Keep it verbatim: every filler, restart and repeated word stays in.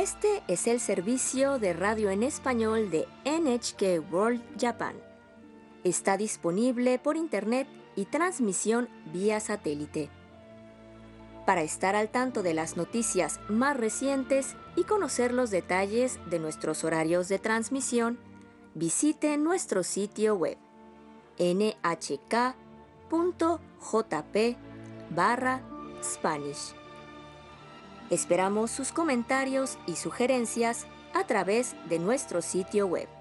Este es el servicio de radio en español de N H K World Japan. Está disponible por internet y transmisión vía satélite. Para estar al tanto de las noticias más recientes y conocer los detalles de nuestros horarios de transmisión, visite nuestro sitio web n h k punto j p barra Spanish. Esperamos sus comentarios y sugerencias a través de nuestro sitio web.